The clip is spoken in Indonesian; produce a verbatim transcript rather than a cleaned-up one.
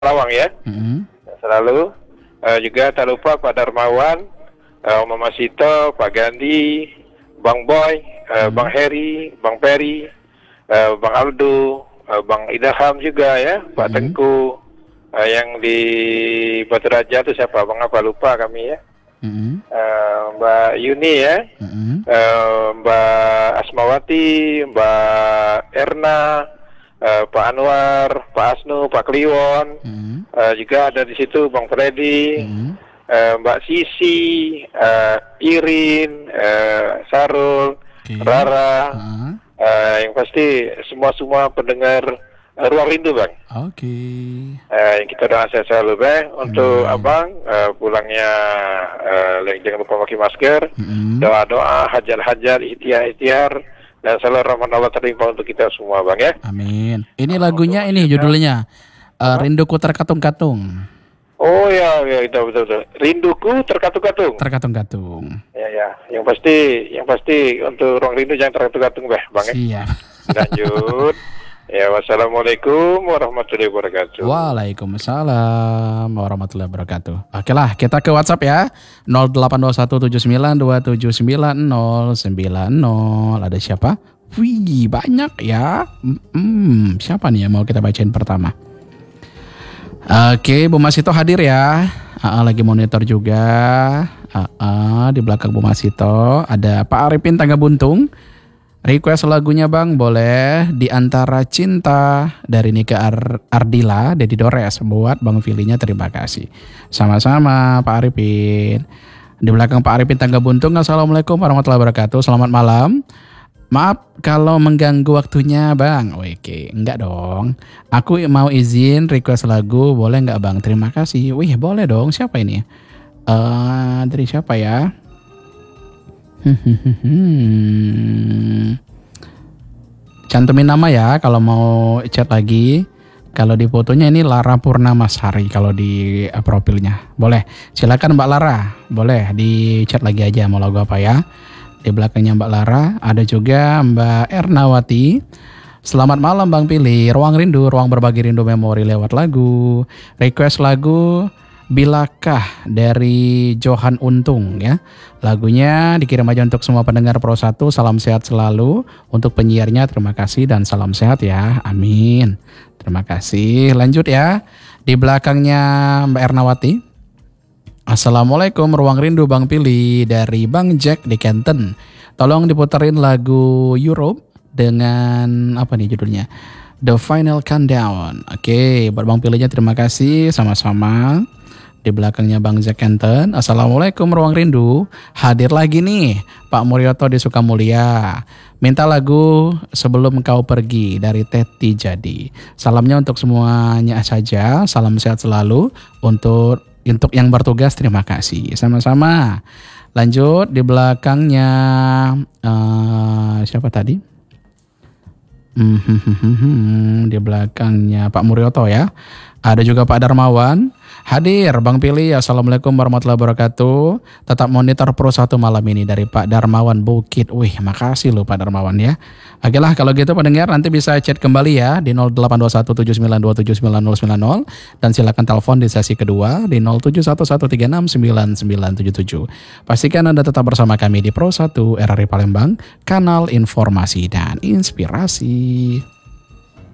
Lawang ya, Mm-hmm. selalu. Uh, juga tak lupa Pak Darmawan, uh, Mama Sito, Pak Gandhi, Bang Boy, uh, Mm-hmm. Bang Heri, Bang Peri, uh, Bang Aldo, uh, Bang Idaham juga ya, Pak Mm-hmm. Tengku, uh, yang di Batu Raja itu siapa? Bang apa lupa kami ya. Mm-hmm. Uh, Mbak Yuni ya, Mm-hmm. uh, Mbak Asmawati, Mbak Erna, uh, Pak Anwar, Pak Asnu, Pak Kliwon, Mm-hmm. uh, juga ada di situ Bang Freddy, Mm-hmm. uh, Mbak Sisi, uh, Irin, uh, Sarul, Okay. Rara, Uh-huh. uh, yang pasti semua-semua pendengar uh, Ruang Rindu Bang. Oke. Okay. Uh, yang kita doa sehat selalu Bang. Untuk Amin. Abang uh, pulangnya uh, jangan lupa pakai masker. Mm-hmm. Doa-doa, hajar-hajar, ikhtiar-ikhtiar, dan selalu rahmat Allah terlimpah untuk kita semua Bang ya. Amin. Ini lagunya ini judulnya uh, Rinduku Terkatung-katung. Oh ya, ya itu betul betul. Rinduku terkatung-katung. Terkatung-katung. Ya ya, yang pasti, yang pasti untuk Ruang Rindu jangan terkatung-katung Bang ya. Siap. Lanjut. Ya, wassalamualaikum warahmatullahi wabarakatuh. Waalaikumsalam warahmatullahi wabarakatuh. Oke lah, kita ke WhatsApp ya. nol delapan dua satu tujuh sembilan dua tujuh sembilan nol sembilan nol. Ada siapa? Wih, banyak ya. Hmm, siapa nih yang mau kita bacain pertama? Oke, Bu Masito hadir ya. Aa, lagi monitor juga. Aa, di belakang Bu Masito ada Pak Arifin Tangga Buntung. Request lagunya Bang, boleh Di Antara Cinta dari Nika Ar- Ardila, Dedi Dores. Buat Bang Filinya, terima kasih. Sama-sama Pak Arifin. Di belakang Pak Arifin Tangga Buntung, Assalamualaikum warahmatullahi wabarakatuh. Selamat malam. Maaf kalau mengganggu waktunya Bang. Oke, enggak dong. Aku mau izin request lagu, boleh enggak Bang? Terima kasih. Wih, boleh dong. Siapa ini? Uh, dari siapa ya? Cantumin nama ya kalau mau chat lagi. Kalau di fotonya ini Lara Purnamasari kalau di uh, profilnya. Boleh. Silakan Mbak Lara. Boleh di chat lagi aja mau lagu apa ya. Di belakangnya Mbak Lara ada juga Mbak Ernawati. Selamat malam Bang Pili. Ruang Rindu, ruang berbagi rindu memori lewat lagu. Request lagu Bilakah dari Johan Untung ya. Lagunya dikirim aja untuk semua pendengar Pro satu. Salam sehat selalu. Untuk penyiarnya terima kasih dan salam sehat ya. Amin. Terima kasih. Lanjut ya. Di belakangnya Mbak Ernawati. Assalamualaikum Ruang Rindu Bang Pili dari Bang Jack di Canton. Tolong diputerin lagu Europe dengan apa nih judulnya? The Final Countdown. Oke, buat Bang Pilinya terima kasih sama-sama. Di belakangnya Bang Jack Canton. Assalamualaikum Ruang Rindu. Hadir lagi nih Pak Murioto di Sukamulya. Minta lagu Sebelum Kau Pergi dari Teti Jadi. Salamnya untuk semuanya saja. Salam sehat selalu. Untuk untuk yang bertugas terima kasih. Sama-sama. Lanjut di belakangnya uh, siapa tadi? Hmm, di belakangnya Pak Murioto ya. Ada juga Pak Darmawan. Hadir Bang Pili. Assalamualaikum warahmatullahi wabarakatuh. Tetap monitor Pro satu malam ini dari Pak Darmawan Bukit. Wih, makasih loh Pak Darmawan ya. Oke lah kalau gitu pendengar nanti bisa chat kembali ya di nol delapan dua satu tujuh sembilan dua tujuh sembilan nol sembilan nol dan silakan telepon di sesi kedua di nol tujuh satu satu tiga enam sembilan sembilan tujuh tujuh. Pastikan Anda tetap bersama kami di Pro satu R R I Palembang, kanal informasi dan inspirasi.